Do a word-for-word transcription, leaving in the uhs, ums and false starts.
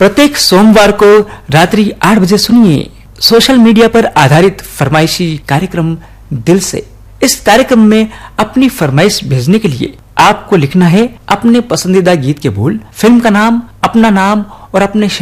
प्रत्येक सोमवार को रात्रि आठ बजे सुनिए सोशल मीडिया पर आधारित फरमाइशी कार्यक्रम दिल से। इस कार्यक्रम में अपनी फरमाइश भेजने के लिए आपको लिखना है अपने पसंदीदा गीत के बोल, फिल्म का नाम, अपना नाम और अपने